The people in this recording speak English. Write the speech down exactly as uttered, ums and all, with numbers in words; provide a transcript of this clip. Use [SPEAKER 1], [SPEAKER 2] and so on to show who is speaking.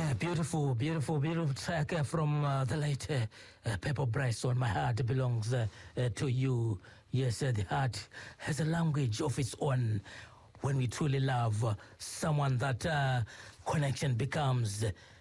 [SPEAKER 1] Yeah, beautiful, beautiful, beautiful track uh, from uh, the late uh, uh, Pepper Bryson. My heart belongs uh, uh, to you. Yes, uh, the heart has a language of its own. When we truly love uh, someone, that uh, connection becomes